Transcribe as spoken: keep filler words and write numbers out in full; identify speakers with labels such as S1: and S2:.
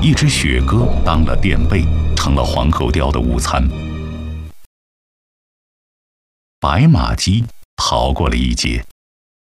S1: 一只雪鸽当了垫背，成了黄喉貂的午餐。白马鸡逃过了一劫。